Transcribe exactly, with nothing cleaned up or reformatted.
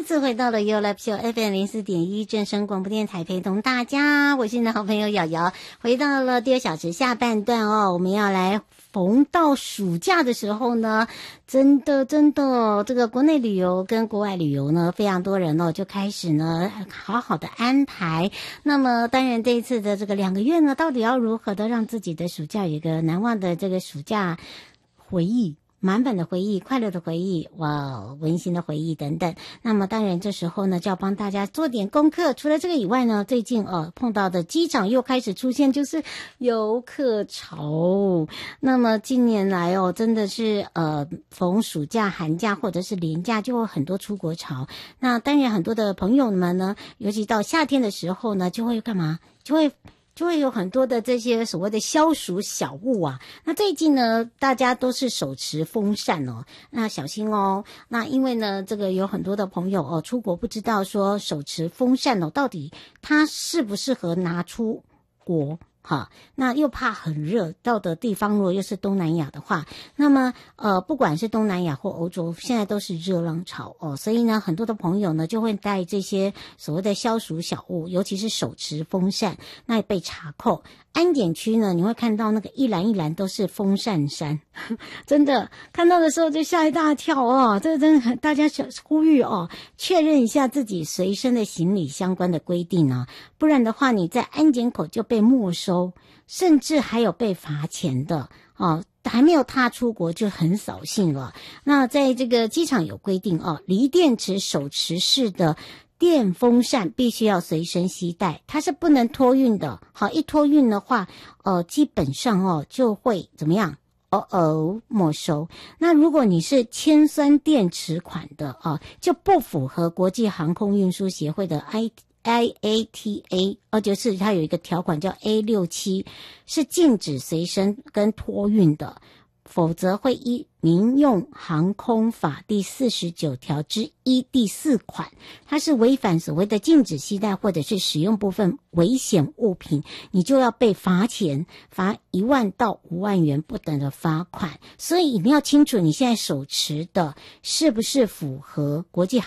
次回到了 You Love Show F M 零四点一正声广播电台，陪同大家，我是你的好朋友瑶瑶。回到了第二小时下半段哦，我们要来逢到暑假的时候呢，真的真的，这个国内旅游跟国外旅游呢，非常多人哦就开始呢好好的安排。那么当然这一次的这个两个月呢，到底要如何的让自己的暑假有一个难忘的这个暑假回忆，满满的回忆，快乐的回忆，哇，温馨的回忆等等。那么当然这时候呢就要帮大家做点功课。除了这个以外呢，最近哦碰到的机场又开始出现就是游客潮。那么近年来哦真的是呃逢暑假寒假或者是连假就会很多出国潮。那当然很多的朋友们呢，尤其到夏天的时候呢，就会干嘛？就会就会有很多的这些所谓的消暑小物啊。那最近呢，大家都是手持风扇哦，那小心哦。那因为呢，这个有很多的朋友哦，出国不知道说手持风扇哦，到底它适不适合拿出国。好，那又怕很热，到的地方如果又是东南亚的话，那么呃，不管是东南亚或欧洲，现在都是热浪潮哦，所以呢，很多的朋友呢就会带这些所谓的消暑小物，尤其是手持风扇，那被查扣。安检区呢，你会看到那个一栏一栏都是风扇山，真的看到的时候就吓一大跳哦。这真的很，大家呼吁哦，确认一下自己随身的行李相关的规定啊，不然的话你在安检口就被没收，甚至还有被罚钱的哦。还没有踏出国就很扫兴了。那在这个机场有规定哦，锂电池手持式的电风扇必须要随身携带，它是不能托运的。好，一托运的话，呃，基本上哦就会怎么样？哦哦，没收。那如果你是铅酸电池款的啊，就不符合国际航空运输协会的 I I A T A， 而就是它有一个条款叫 A 六七， 是禁止随身跟托运的。否则会依民用航空法第四十九条之一第四款，它是违反所谓的禁止携带或者是使用部分危险物品，你就要被罚钱，罚一万到五万元不等的罚款。所以一定要清楚你现在手持的是不是符合国际